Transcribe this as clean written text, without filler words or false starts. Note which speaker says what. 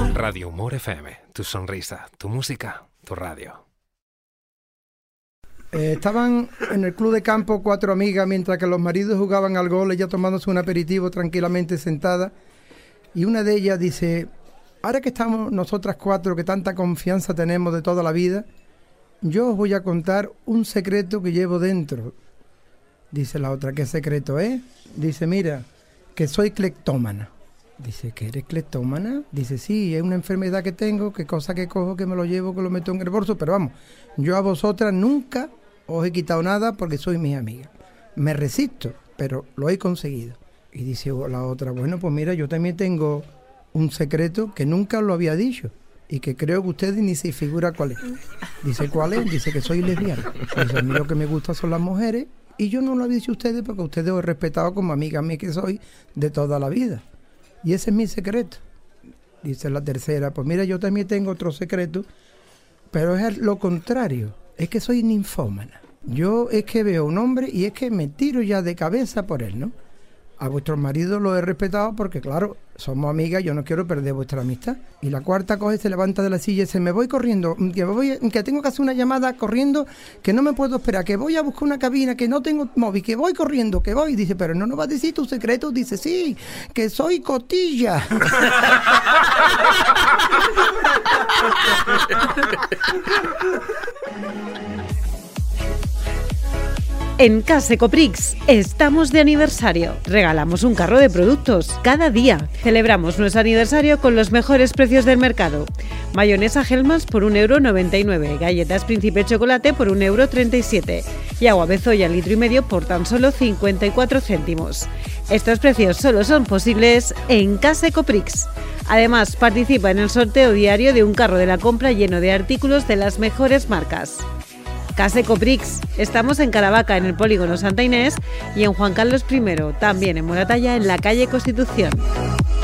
Speaker 1: Radio Humor FM, tu sonrisa, tu música, tu radio.
Speaker 2: Estaban en el club de campo 4 amigas mientras que los maridos jugaban al golf, ella tomándose un aperitivo tranquilamente sentada, y una de ellas dice: ahora que estamos nosotras 4, que tanta confianza tenemos de toda la vida, yo os voy a contar un secreto que llevo dentro. Dice la otra: ¿qué secreto es? Dice: mira, que soy cleptómana. Dice: ¿que eres cleptómana? Dice: sí, es una enfermedad que tengo, que cosa que cojo, que me lo llevo, que lo meto en el bolso, pero vamos, yo a vosotras nunca os he quitado nada porque sois mis amigas. Me resisto, pero lo he conseguido. Y dice la otra: bueno, pues mira, yo también tengo un secreto que nunca os lo había dicho y que creo que ustedes ni se figura cuál es. Dice: ¿cuál es? Dice: que soy lesbiana. Dice: a mí lo que me gusta son las mujeres y yo no lo había dicho a ustedes porque ustedes os he respetado como amigas mías que soy de toda la vida. Y ese es mi secreto. Dice la tercera: pues mira, yo también tengo otro secreto, pero es lo contrario, es que soy ninfómana. Yo es que veo un hombre y es que me tiro ya de cabeza por él, ¿no? A vuestros maridos los he respetado porque, claro, somos amigas, yo no quiero perder vuestra amistad. Y la cuarta coge, se levanta de la silla y dice: me voy corriendo, que tengo que hacer una llamada corriendo, que no me puedo esperar, que voy a buscar una cabina, que no tengo móvil, que voy corriendo, que voy. Dice: pero no nos vas a decir tu secreto. Dice: sí, que soy cotilla.
Speaker 3: En Case Coprix estamos de aniversario. Regalamos un carro de productos cada día. Celebramos nuestro aniversario con los mejores precios del mercado. Mayonesa Hellmann's por 1,99 €, galletas Príncipe Chocolate por 1,37 € y agua Bezoya 1,5 litros por tan solo 54 céntimos. Estos precios solo son posibles en Case Coprix. Además, participa en el sorteo diario de un carro de la compra lleno de artículos de las mejores marcas. Case Coprix. Estamos en Caravaca, en el polígono Santa Inés, y en Juan Carlos I, también en Moratalla, en la calle Constitución.